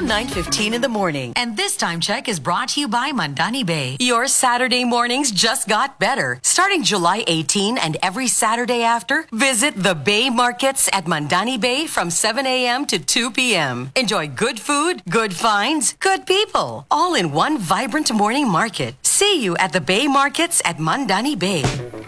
9:15 in the morning. And this time check is brought to you by Mandani Bay. Your Saturday mornings just got better. Starting July 18 and every Saturday after, visit the Bay Markets at Mandani Bay from 7 a.m. to 2 p.m. Enjoy good food, good finds, good people, all in one vibrant morning market. See you at the Bay Markets at Mandani Bay.